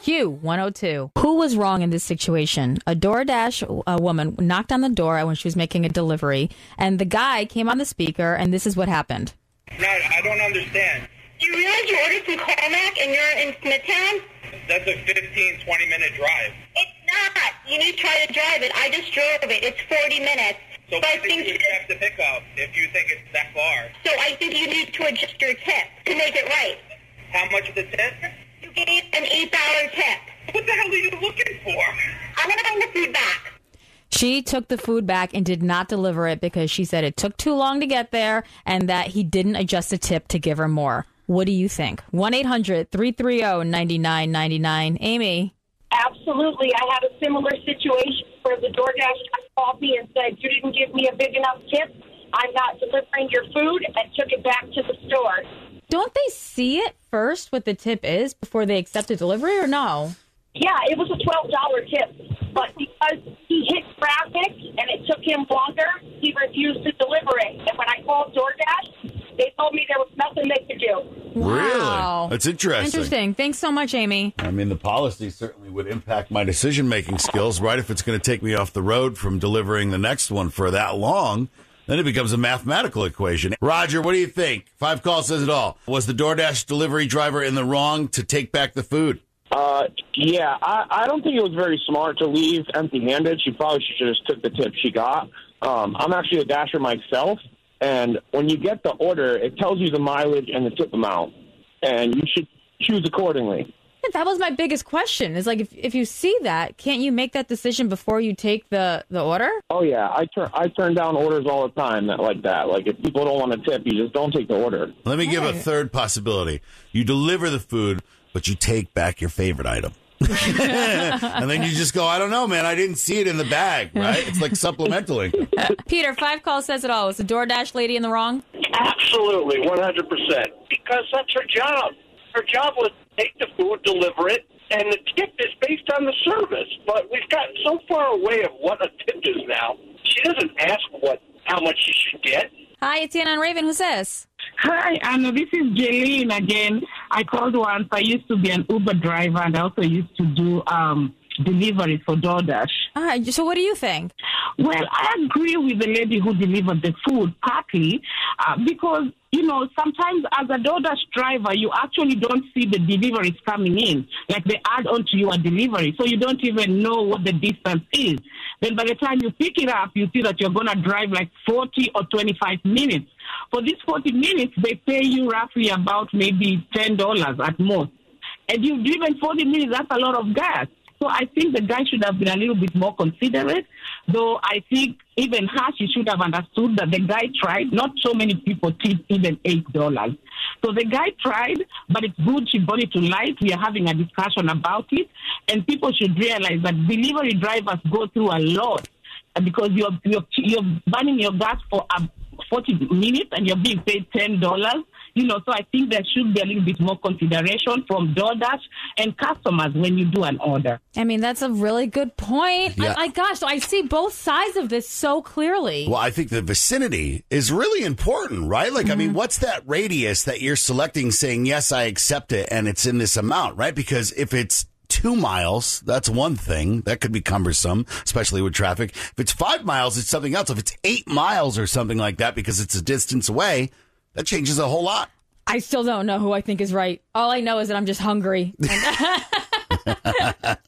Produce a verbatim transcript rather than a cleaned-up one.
Q one oh two. Who was wrong in this situation? A DoorDash uh, woman knocked on the door when she was making a delivery, and the guy came on the speaker, and this is what happened. No, I don't understand. Do you realize you ordered from Carmack and you're in Smithtown? That's a fifteen, twenty minute drive. It's not. You need to try to drive it. I just drove it. It's forty minutes. So but why I did think you accept the pickup if you think it's that far? So I think you need to adjust your tip to make it right. How much is the tip? You gave an eight dollar tip. What the hell are you looking for? I'm going to bring the food back. She took the food back and did not deliver it because she said it took too long to get there and that he didn't adjust the tip to give her more. What do you think? one eight hundred three three zero nine nine nine nine. Amy? Absolutely. I had a similar situation where the DoorDash called me and said, you didn't give me a big enough tip. I'm not delivering your food, and took it back to the store. Don't they see it first what the tip is before they accept a delivery or no? Yeah, it was a twelve dollar tip. But because he hit traffic and it took him longer, he refused to deliver it. And when I called DoorDash, they told me there was nothing they could do. Wow. Really? That's interesting. Interesting. Thanks so much, Amy. I mean, the policy certainly would impact my decision-making skills, right? If it's going to take me off the road from delivering the next one for that long, then it becomes a mathematical equation. Roger, what do you think? Five Calls says it all. Was the DoorDash delivery driver in the wrong to take back the food? Uh, yeah, I, I don't think it was very smart to leave empty-handed. She probably should have just took the tip she got. Um, I'm actually a dasher myself, and when you get the order, it tells you the mileage and the tip amount, and you should choose accordingly. Yeah, that was my biggest question. Is like, if if you see that, can't you make that decision before you take the, the order? Oh, yeah, I, tur- I turn down orders all the time that, like that. Like, if people don't want to tip, you just don't take the order. Let me give a third possibility. You deliver the food, but you take back your favorite item. And then you just go, I don't know, man. I didn't see it in the bag, right? It's like supplementaling. Peter, Five Calls says it all. Was the DoorDash lady in the wrong? Absolutely, one hundred percent. Because that's her job. Her job was to take the food, deliver it, and the tip is based on the service. But we've gotten so far away of what a tip is now. She doesn't ask what how much she should get. Hi, it's Anna and Raven. Who's this? Hi, Anna. This is Jaylene again. I called once. I used to be an Uber driver, and I also used to do um, deliveries for DoorDash. All right. So what do you think? Well, I agree with the lady who delivered the food, partly, uh, because, you know, sometimes as a DoorDash driver, you actually don't see the deliveries coming in. Like they add on to your delivery, so you don't even know what the distance is. Then by the time you pick it up, you see that you're going to drive like forty or twenty-five minutes. For these forty minutes, they pay you roughly about maybe ten dollars at most. And you've driven forty minutes, that's a lot of gas. So I think the guy should have been a little bit more considerate, though I think even her, she should have understood that the guy tried. Not so many people tip even eight dollars. So the guy tried, but it's good she brought it to light. We are having a discussion about it, and people should realize that delivery drivers go through a lot because you're, you're, you're burning your gas for uh, forty minutes and you're being paid ten dollars. You know, so I think there should be a little bit more consideration from DoorDash and customers when you do an order. I mean, that's a really good point. Yeah. I, I gosh, so I see both sides of this so clearly. Well, I think the vicinity is really important, right? Like, mm-hmm. I mean, what's that radius that you're selecting saying, yes, I accept it, and it's in this amount, right? Because if it's two miles, that's one thing. That could be cumbersome, especially with traffic. If it's five miles, it's something else. If it's eight miles or something like that because it's a distance away, that changes a whole lot. I still don't know who I think is right. All I know is that I'm just hungry.